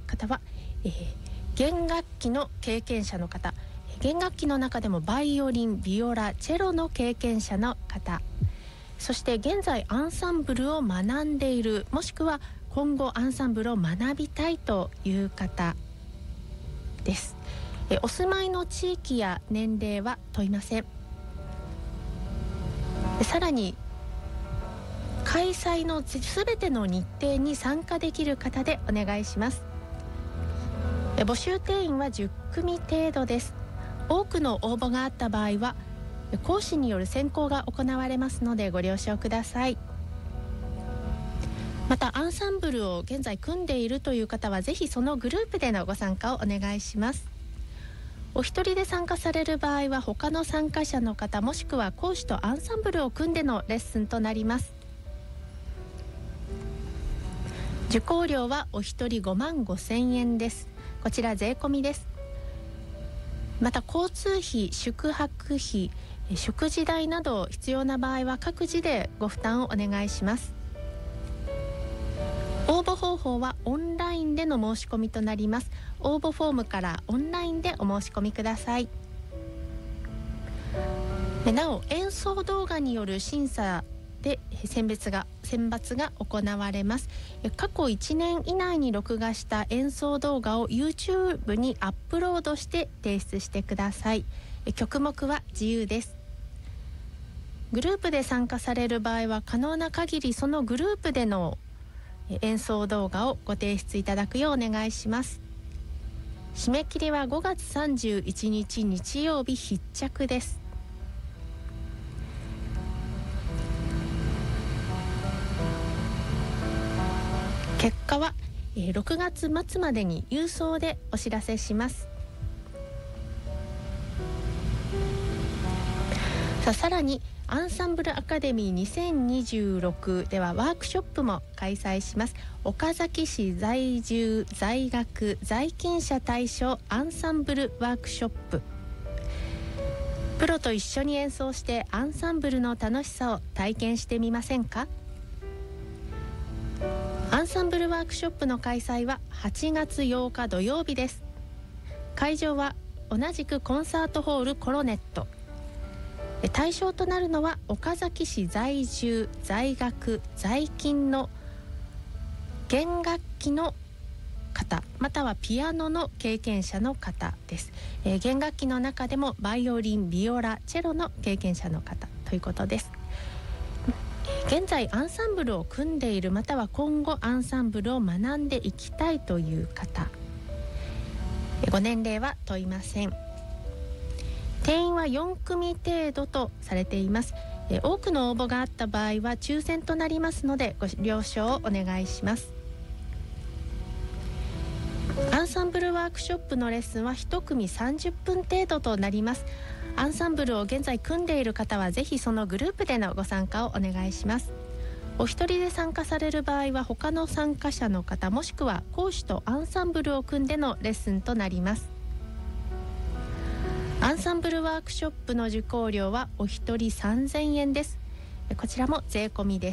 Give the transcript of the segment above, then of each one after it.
方は、弦楽器の経験者の方、弦楽器の中でもバイオリン、ビオラ、チェロの経験者の方、そして現在アンサンブルを学んでいる、もしくは今後アンサンブルを学びたいという方です。お住まいの地域や年齢は問いません。さらに開催のすべての日程に参加できる方でお願いします。募集定員は10組程度です。多くの応募があった場合は講師による選考が行われますのでご了承ください。またアンサンブルを現在組んでいるという方はぜひそのグループでのご参加をお願いします。お一人で参加される場合は他の参加者の方もしくは講師とアンサンブルを組んでのレッスンとなります。受講料はお一人55,000円です。こちら税込みです。また交通費、宿泊費、食事代など必要な場合は各自でご負担をお願いします。応募方法はオンラインでの申し込みとなります。応募フォームからオンラインでお申し込みください。なお演奏動画による審査で選抜が行われます。過去1年以内に録画した演奏動画を YouTube にアップロードして提出してください。曲目は自由です。グループで参加される場合は可能な限りそのグループでの演奏動画をご提出いただくようお願いします。締め切りは5月31日日曜日必着です。結果は6月末までに郵送でお知らせします。さらにアンサンブルアカデミー2026ではワークショップも開催します。岡崎市在住在学在勤者対象アンサンブルワークショップ。プロと一緒に演奏してアンサンブルの楽しさを体験してみませんか。アンサンブルワークショップの開催は8月8日土曜日です。会場は同じくコンサートホールコロネット。対象となるのは岡崎市在住在学在勤の弦楽器の方またはピアノの経験者の方です。弦楽器の中でもバイオリン、ビオラ、チェロの経験者の方ということです。現在アンサンブルを組んでいるまたは今後アンサンブルを学んでいきたいという方、ご年齢は問いません。定員は4組程度とされています。多くの応募があった場合は抽選となりますのでご了承をお願いします。アンサンブルワークショップのレッスンは1組30分程度となります。アンサンブルを現在組んでいる方はぜひそのグループでのご参加をお願いします。お一人で参加される場合は他の参加者の方もしくは講師とアンサンブルを組んでのレッスンとなります。アンサンブルワークショップの受講料はお一人3,000円です。こちらも税込みです。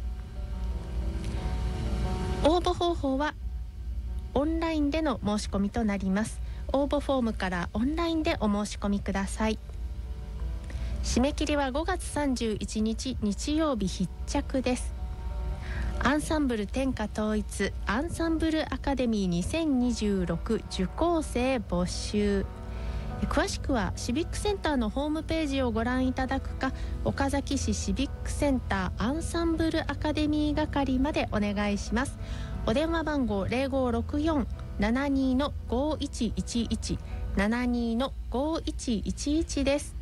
応募方法はオンラインでの申し込みとなります。応募フォームからオンラインでお申し込みください。締め切りは5月31日日曜日必着です。アンサンブル天下統一アンサンブルアカデミー2026受講生募集。詳しくはシビックセンターのホームページをご覧いただくか岡崎市シビックセンターアンサンブルアカデミー係までお願いします。お電話番号 0564-72-5111 72-5111です。